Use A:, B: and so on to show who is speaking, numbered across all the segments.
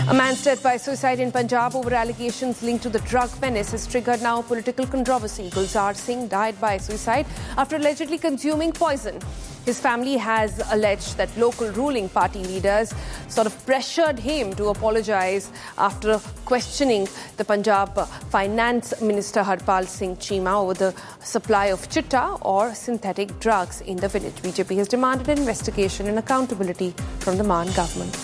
A: A man's death by suicide in Punjab over allegations linked to the drug menace has triggered now political controversy. Gulzar Singh died by suicide after allegedly consuming poison. His family has alleged that local ruling party leaders sort of pressured him to apologize after questioning the Punjab Finance Minister Harpal Singh Cheema over the supply of chitta or synthetic drugs in the village. BJP has demanded an investigation and accountability from the Maan government.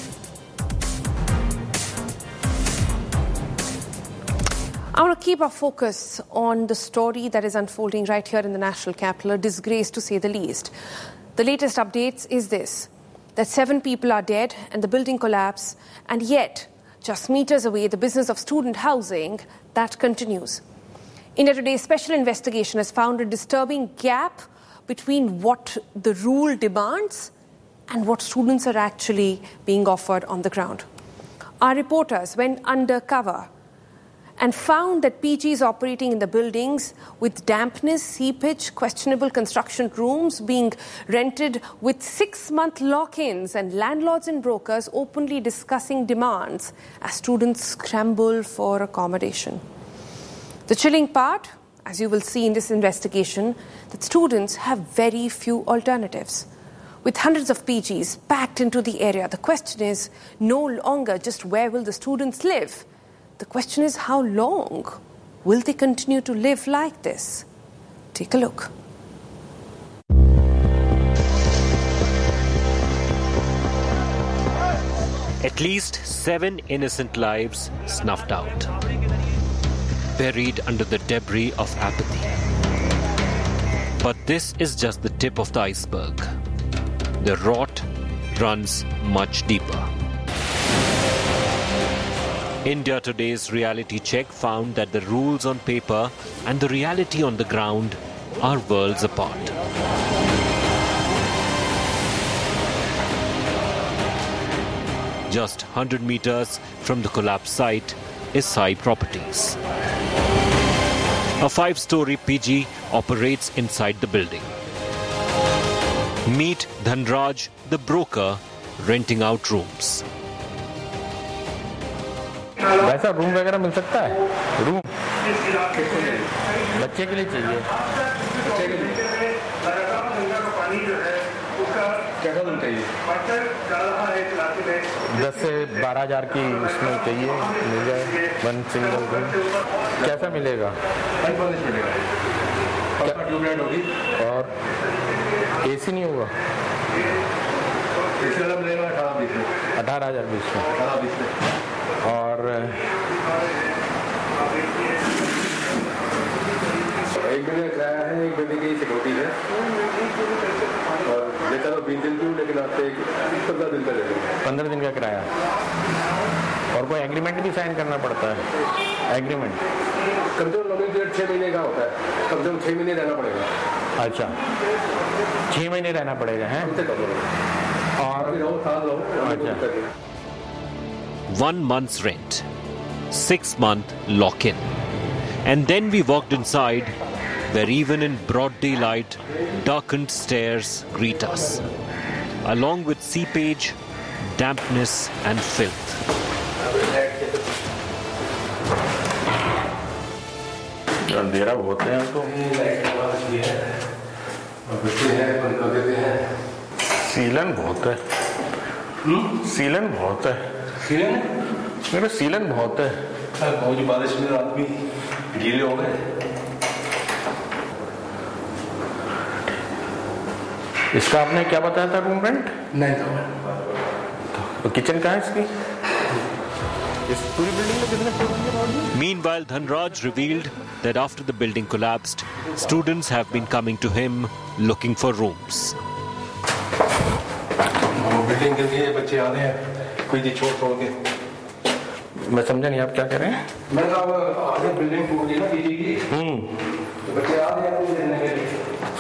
A: I want to keep our focus on the story that is unfolding right here in the national capital, a disgrace to say the least. The latest updates is this, that 7 people are dead and the building collapse, and yet, just meters away, the business of student housing, that continues. India Today's special investigation has found a disturbing gap between what the rule demands and what students are actually being offered on the ground. Our reporters went undercover and found that PGs operating in the buildings with dampness, seepage, questionable construction rooms being rented with 6-month lock-ins and landlords and brokers openly discussing demands as students scramble for accommodation. The chilling part, as you will see in this investigation, that students have very few alternatives. With hundreds of PGs packed into the area, the question is no longer just where will the students live. The question is, how long will they continue to live like this? Take a look.
B: At least 7 innocent lives snuffed out, buried under the debris of apathy. But this is just the tip of the iceberg. The rot runs much deeper. India Today's reality check found that the rules on paper and the reality on the ground are worlds apart. Just 100 meters from the collapse site is Sai Properties. A 5-story PG operates inside the building. Meet Dhanraj, the broker, renting out rooms.
C: वैसा room वगैरह मिल सकता है? Room बच्चे के लिए चाहिए। कैसा room चाहिए? 10 से 12 हज़ार की उसमें चाहिए, मिल जाए 1 सिंगल रूम। कैसा मिलेगा? ट्यूबलाइट होगी और एसी नहीं होगा? 18,020 में और एक महीने का किराया है, एक महीने की सिक्योरिटी है और लेता तो 20 दिन की, लेकिन आपसे 15 दिन का ले लेंगे। 15 दिन का किराया और कोई एग्रीमेंट भी साइन करना पड़ता है? एग्रीमेंट कम से कम लॉगिंग पीरियड 6 महीने का होता है, कम से कम 6 महीने रहना पड़ेगा। अच्छा, 6 महीने रहना पड़ेगा हैं? और
B: 1 month's rent, 6-month lock-in. And then we walked inside, where even in broad daylight, darkened stairs greet us, along with seepage, dampness and filth.
C: अंधेरा बहुत है तो सीलन बहुत है। सीलन बहुत है। मेरा सीलन बहुत है। बहुत बारिश में रात में गीले हो गए। इसका आपने क्या बताया था रूम रेंट? 9,000। तो किचन कहाँ है इसकी? इस पूरी बिल्डिंग में कितने फ्लोर हैं?
B: Meanwhile, Dhanraj revealed that after the building collapsed, students have been coming to him looking for rooms.
C: Building के लिए बच्चे आ रहे हैं, कोई दी छोड़ के। मैं समझा नहीं, आप क्या कह रहे हैं? मैंने कहा आगे बिल्डिंग टूट गई ना पीजी की, तो बच्चे आ रहे हैं रूम लेने के लिए।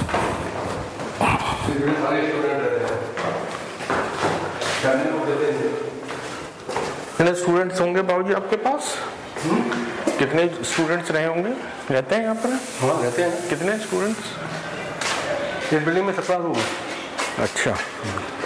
C: सारे स्टूडेंट रहते हैं, कितने स्टूडेंट्स होंगे बाबूजी आपके पास? कितने स्टूडेंट्स रहे होंगे? रहते हैं यहाँ पर? हाँ रहते हैं। कितने स्टूडेंट्स? इस बिल्डिंग में 17 रूम है। अच्छा।